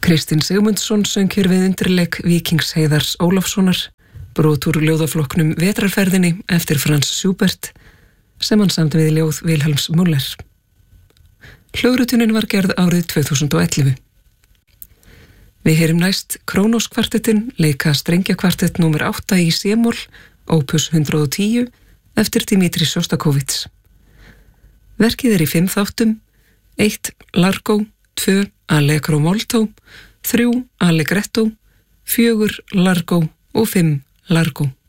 Kristinn Sigmundsson söng hér við undirleik Víkings Heiðars Ólafssonar, brot úr ljóðaflokknum Vetrarferðinni eftir Franz Schubert, sem hann samdi við ljóð Vilhelms Müller. Hljóðritunin var gerð árið 2011. Við heyrum næst Kronos kvartettin leika strengjakvartett númer 8 í C-moll, opus 110, eftir Dmitri Sjostakovits. Verkið í 5 þáttum: 1 Largo, 2 Allegro molto, 3 Allegretto, 4 Largo og 5 Largo.